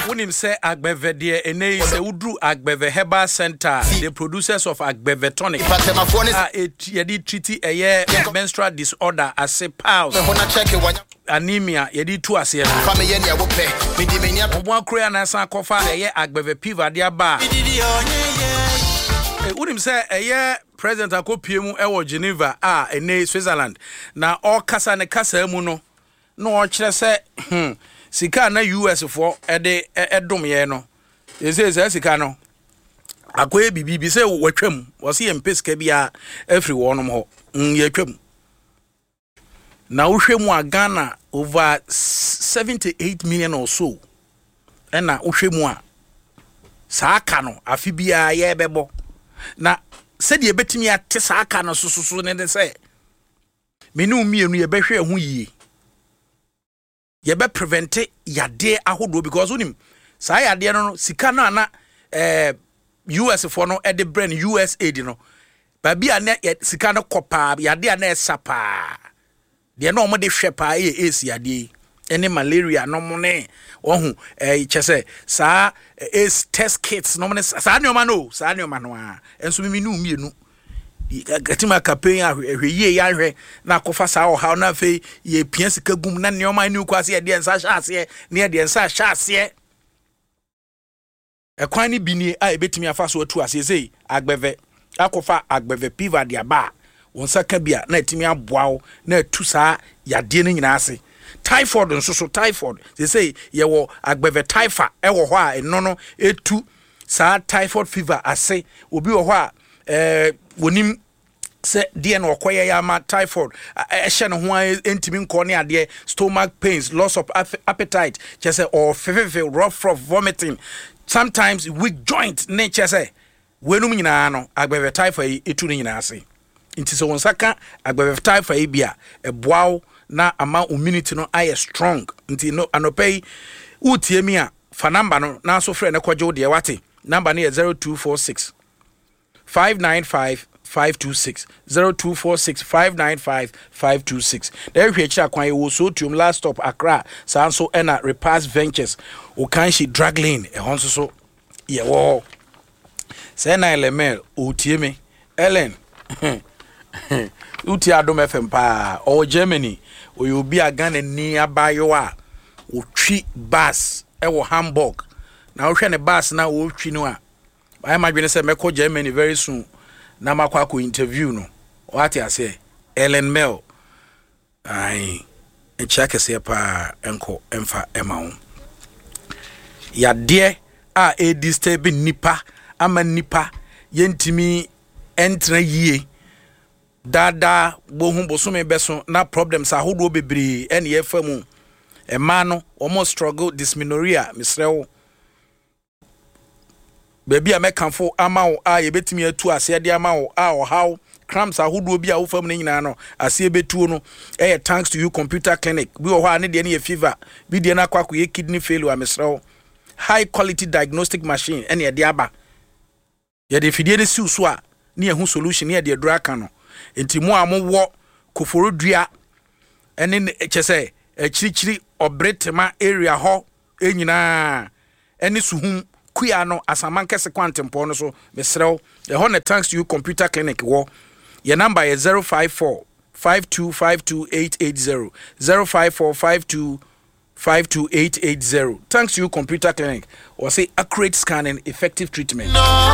Unim say Agbeve de ene se udru Agbeve Herbal Center, the producers of Agbeve Tonic. Yedi treaty a year menstrual disorder as a pause. Anemia yedi tu ase no. One Korea na san kofa a year Agbeve Piva dia ba. Unim say a year President Akopie ewo Geneva ene Switzerland. Na all kasa ne kasa mu no. No o kire say sika na US for edom ye no ese sika no akoye bibi se watwam wose empeska bia every wonom ho ye twam na wohwemu a Ghana over 78 million or so na wohwemu a saaka no afi bia ye bebo na se de betimi ate saaka no sososo ne se menu mienu ye behwe ho yie ye be prevent yade ahodo because unim sa yade no sika no na US for no e de brain USAID no ba bia na sika no kopa yade na esapa de no mo de hwepa esi yade ene malaria no mo ne ohu chese sa is test kits no mo ne sa ne o ma no enso mi nu mienu gatima campaign ahwe ya hwe na kofa sa o ha na fe ye pia sika gum na neoma ni kwase ye de ensa hyase ne de ensa hyase ekwan ni bini a ebetimi afa so atu ase sei Agbeve akofa Agbeve Piva dia ba wonsa ka bia na etimi aboawo na atu sa yade ne nyina ase typhoid nso so typhoid sei ye wo Agbeve typha ewo ho a eno no etu sa typhoid fever ase obi wo ho a wonim se die na okoye ya ma typhoid ehye ne ho entimi nko ne ade stomach pains loss of appetite chese or fever rough vomiting sometimes weak joint ne chese wenum nyina no Agbeve typhoid etu ne nyina ase nti so wonsaka Agbeve typhoid bia eboaw na ama immunity no aye strong nti no anopei utie mi a fa number no na so frɛ ne kɔgye wo de wate number no 0246 595 526 0246 595 526. There we check when you so to last stop Accra Sanso ena Repass Ventures o kan she drag lane e hon so ye wo say na elemel o tie me Ellen uti Adom FM pa o Germany o you be a Ghana ni abayo a o twi bus e wo Hamburg na wo hwe ne bus na wo twi no a I imagine say me ko Germany very soon na makwa ko interview no what I say Ellen Mel ai e check say pa enko emfa emawo ya de a disturb nipa ama nipa yentimi entra yie dada bohu bosome beso na problems ahodo bebre ene ye famu e ma no almost struggle dysmenorrhea misrewo baby a mekanfo amawo a yebetimi atu ase de amawo a how cramps ahodo bi a wo fam ne nyina no ase betuo no thanks to you computer clinic bi wo ha ne de ne fever bi de na kwakọ ye kidney failure amesrew high quality diagnostic machine ene de aba ye de fidie ne siw so a ne ehu solution ne de dura kan no enti mo amwo koforodua ene chese chirichiri obretema area ho enyina ene suhum kuya no asamankese kwantempo no so mesrew the honor thanks to you computer clinic wo your number is 054 5252880 054 5252880 thanks to you computer clinic or say accurate scanning effective treatment.